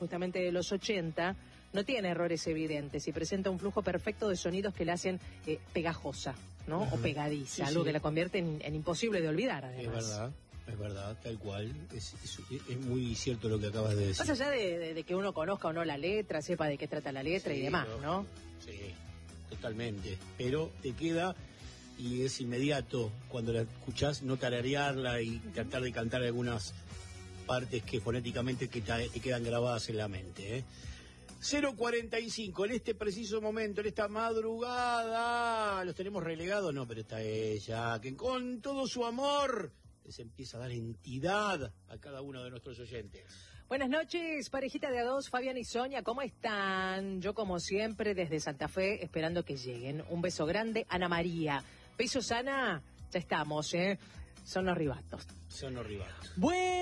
justamente de los 80, no tiene errores evidentes y presenta un flujo perfecto de sonidos que la hacen pegajosa, ¿no? O pegadiza, algo que la convierte en imposible de olvidar, además. Es verdad, tal cual. Es muy cierto lo que acabas de decir. Más allá de que uno conozca o no la letra, sepa de qué trata la letra y demás, ¿no? Sí, totalmente. Pero te queda, y es inmediato, cuando la escuchás, no tararearla y tratar de cantar algunas partes que fonéticamente te quedan grabadas en la mente, 0:45, en este preciso momento, en esta madrugada, ¿los tenemos relegados? No, pero está ella, que con todo su amor les empieza a dar entidad a cada uno de nuestros oyentes. Buenas noches, parejita de A2, Fabián y Sonia, ¿cómo están? Yo, como siempre, desde Santa Fe, esperando que lleguen. Un beso grande, Ana María. Besos, Ana, ya estamos, Son los ribatos. Son los ribatos.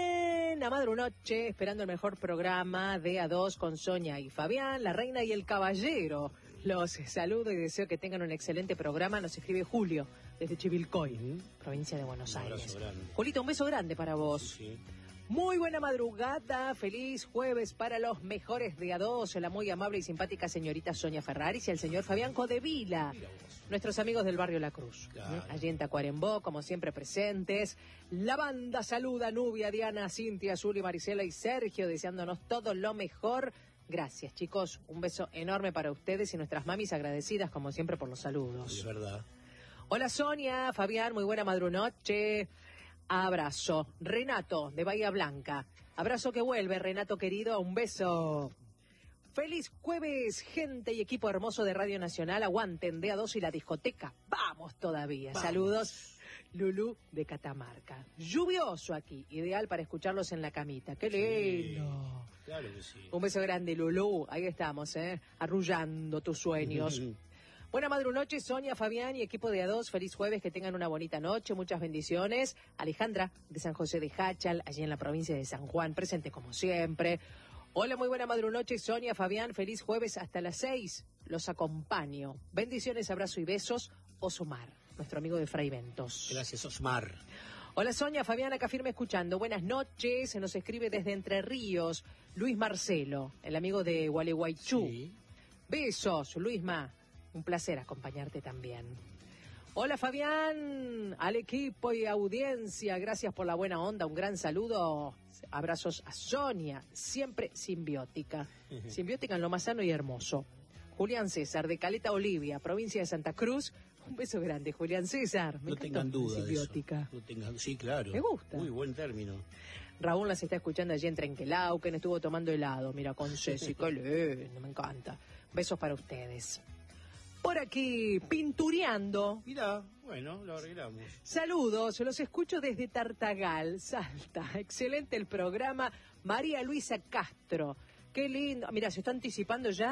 Buena madrunoche, esperando el mejor programa de A2 con Sonia y Fabián, la reina y el caballero. Los saludo y deseo que tengan un excelente programa. Nos escribe Julio, desde Chivilcoy, provincia de Buenos Aires. Julito, un beso grande para vos. Sí. Muy buena madrugada, feliz jueves para los mejores de A2, la muy amable y simpática señorita Sonia Ferraris y el señor Fabián Codevila, nuestros amigos del barrio La Cruz, claro. Allí en Tacuarembó, como siempre presentes. La banda saluda, Nubia, Diana, Cintia, Zuli, Marisela y Sergio, deseándonos todo lo mejor. Gracias, chicos, un beso enorme para ustedes y nuestras mamis agradecidas, como siempre, por los saludos. Es verdad. Hola Sonia, Fabián, muy buena madrunoche. Abrazo. Renato, de Bahía Blanca. Abrazo que vuelve, Renato querido, un beso. Feliz jueves, gente y equipo hermoso de Radio Nacional. Aguanten de A2 y la discoteca. Vamos todavía. Vamos. Saludos, Lulú de Catamarca. Lluvioso aquí, ideal para escucharlos en la camita. ¡Qué lindo! Sí, claro que sí. Un beso grande, Lulú. Ahí estamos, arrullando tus sueños. Buena madrunoche, Sonia, Fabián y equipo de A2. Feliz jueves, que tengan una bonita noche, muchas bendiciones. Alejandra, de San José de Jáchal, allí en la provincia de San Juan, presente como siempre. Hola, muy buena madrunoche, Sonia, Fabián. Feliz jueves hasta las 6. Los acompaño. Bendiciones, abrazo y besos. Osmar, nuestro amigo de Fray Ventos. Gracias, Osmar. Hola, Sonia, Fabián, acá firme escuchando. Buenas noches. Se nos escribe desde Entre Ríos Luis Marcelo, el amigo de Gualeguaychú. Sí. Besos, Luisma. Un placer acompañarte también. Hola Fabián, al equipo y audiencia, gracias por la buena onda, un gran saludo, abrazos a Sonia, siempre simbiótica, simbiótica en lo más sano y hermoso. Julián César, de Caleta Olivia, provincia de Santa Cruz, un beso grande, Julián César. No tengan duda simbiótica. de eso. Sí, claro. Me gusta. Muy buen término. Raúl las está escuchando allí en Trenquelauquen, estuvo tomando helado, mira, con Ceci, qué lindo, me encanta. Besos para ustedes. Por aquí, pintureando. Mirá, bueno, lo arreglamos. Saludos, los escucho desde Tartagal, Salta. Excelente el programa. María Luisa Castro. Qué lindo. Mira, se está anticipando ya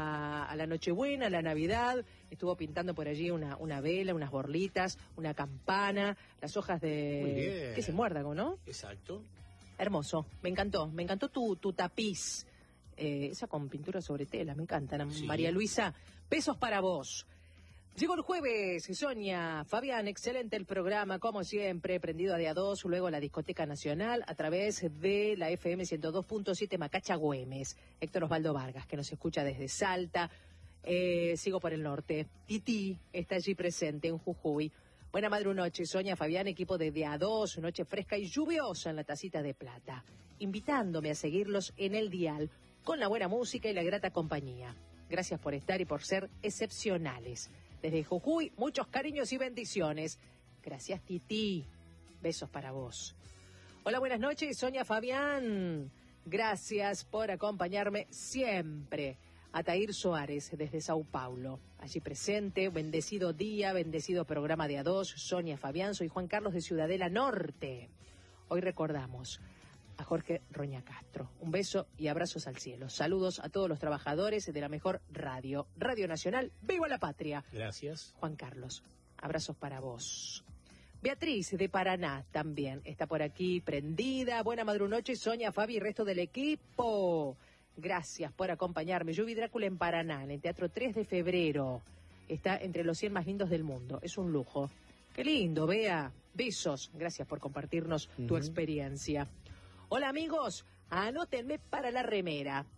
a la Nochebuena, a la Navidad. Estuvo pintando por allí una vela, unas borlitas, una campana, las hojas de... Muy bien. Que se muérdago, ¿no? Exacto. Hermoso, me encantó tu tapiz. Esa con pintura sobre tela, me encanta. Sí. María Luisa, besos para vos. Llegó el jueves, Sonia, Fabián, excelente el programa, como siempre, prendido a de A2, luego la Discoteca Nacional, a través de la FM 102.7 Macacha Güemes. Héctor Osvaldo Vargas, que nos escucha desde Salta. Sigo por el norte. Titi está allí presente en Jujuy. Buena madrunoche, Sonia, Fabián, equipo de A2, noche fresca y lluviosa en la Tacita de Plata. Invitándome a seguirlos en el dial, con la buena música y la grata compañía. Gracias por estar y por ser excepcionales. Desde Jujuy, muchos cariños y bendiciones. Gracias, Titi. Besos para vos. Hola, buenas noches, Sonia, Fabián. Gracias por acompañarme siempre. Atair Soares, desde Sao Paulo. Allí presente, bendecido día, bendecido programa de A2. Sonia, Fabián, soy Juan Carlos de Ciudadela Norte. Hoy recordamos a Jorge Roña Castro. Un beso y abrazos al cielo. Saludos a todos los trabajadores de la mejor radio, Radio Nacional. ¡Viva la patria! Gracias. Juan Carlos, abrazos para vos. Beatriz de Paraná también está por aquí prendida. Buena madrunoche, Sonia, Fabi y resto del equipo. Gracias por acompañarme. Yo vi Drácula en Paraná, en el Teatro 3 de Febrero. Está entre los 100 más lindos del mundo. Es un lujo. Qué lindo, Bea. Besos. Gracias por compartirnos tu experiencia. Hola amigos, anótenme para la remera.